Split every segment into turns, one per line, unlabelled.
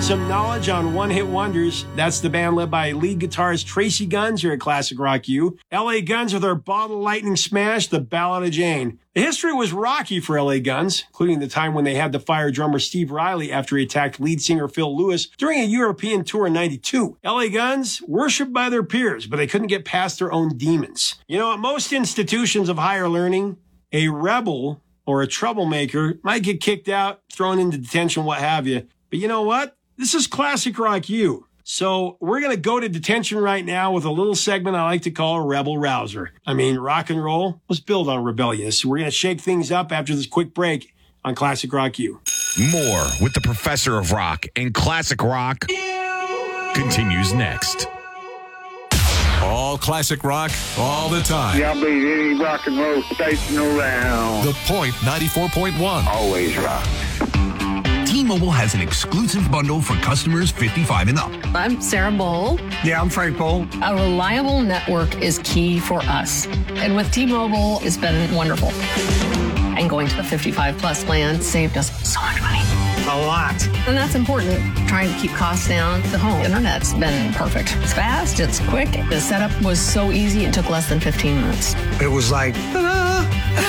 some knowledge on one-hit wonders. That's the band led by lead guitarist Tracy Guns here at Classic Rock U. L.A. Guns with their Bottle Lightning smash, The Ballad of Jane. The history was rocky for L.A. Guns, including the time when they had to fire drummer Steve Riley after he attacked lead singer Phil Lewis during a European tour in '92. L.A. Guns, worshipped by their peers, but they couldn't get past their own demons. You know, at most institutions of higher learning, a rebel or a troublemaker might get kicked out, thrown into detention, what have you. But you know what? This is Classic Rock U. So we're going to go to detention right now with a little segment I like to call a Rebel Rouser. I mean, rock and roll was built on rebellion. So we're going to shake things up after this quick break on Classic Rock U.
More with the Professor of Rock and Classic Rock continues next.
All classic rock, all the time.
Y'all beat any rock and roll station around.
The Point 94.1.
Always rock.
T-Mobile has an exclusive bundle for customers 55 and up.
I'm Sarah Bowl.
Yeah, I'm Frank Bowl.
A reliable network is key for us. And with T-Mobile, it's been wonderful. And going to the 55 plus plan saved us so much money.
A lot.
And that's important. Trying to keep costs down. The home internet's been perfect. It's fast, it's quick. The setup was so easy, it took less than 15 minutes.
It was like, ta-da!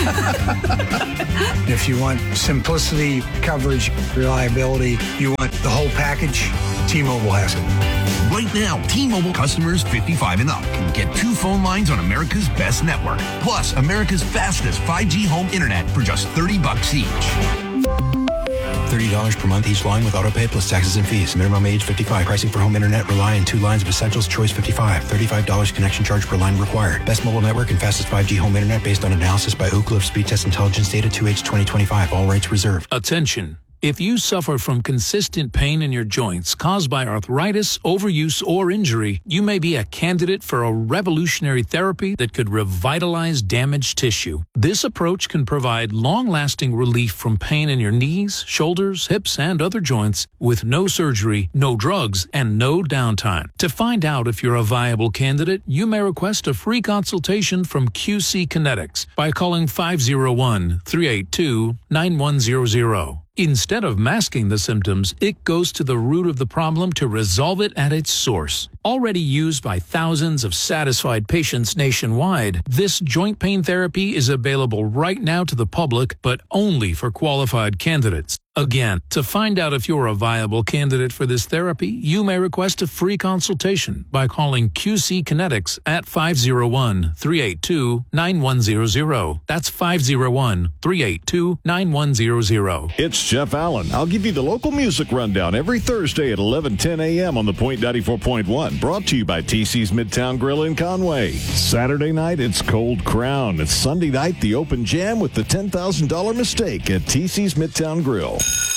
If you want simplicity, coverage, reliability, you want the whole package, T-Mobile has it.
Right now, T-Mobile customers 55 and up can get 2 phone lines on America's best network, plus America's fastest 5G home internet for just $30 each. $30 per month each line with autopay plus taxes and fees. Minimum age 55. Pricing for home internet rely on 2 lines of Essentials. Choice 55. $35 connection charge per line required. Best mobile network and fastest 5G home internet based on analysis by Ookla of Speed Test Intelligence data 2H 2025. All rates reserved.
Attention. If you suffer from consistent pain in your joints caused by arthritis, overuse, or injury, you may be a candidate for a revolutionary therapy that could revitalize damaged tissue. This approach can provide long-lasting relief from pain in your knees, shoulders, hips, and other joints with no surgery, no drugs, and no downtime. To find out if you're a viable candidate, you may request a free consultation from QC Kinetics by calling 501-382-9100. Instead of masking the symptoms, it goes to the root of the problem to resolve it at its source. Already used by thousands of satisfied patients nationwide, this joint pain therapy is available right now to the public, but only for qualified candidates. Again, to find out if you're a viable candidate for this therapy, you may request a free consultation by calling QC Kinetics at 501-382-9100. That's 501-382-9100.
It's Jeff Allen. I'll give you the local music rundown every Thursday at 11:10 a.m. on the Point 94.1. Brought to you by TC's Midtown Grill in Conway. Saturday night, it's Cold Crown. It's Sunday night, the Open Jam with the $10,000 Mistake at TC's Midtown Grill.